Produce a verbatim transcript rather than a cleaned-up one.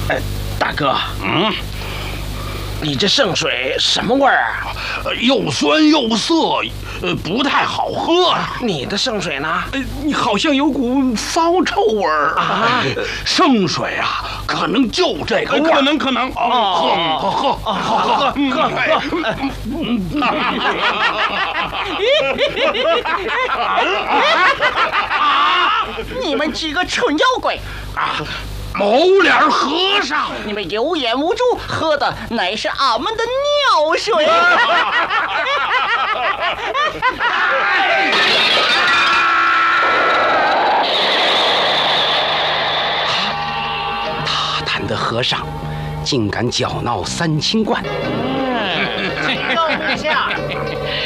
哎，大哥， 嗯， 你这圣水什么味儿啊？ 又酸又涩，呃，不太好喝啊。 你的圣水呢？ 呃，你好像有股骚臭味儿啊！ 圣水啊，可能就这个味儿，可能可能。 哦， 喝喝喝喝喝喝。 你们几个蠢妖怪啊！毛脸和尚， 你们有眼无珠，喝的乃是俺们的尿水。 大胆的和尚，竟敢搅闹三清观！ 嗯，够下。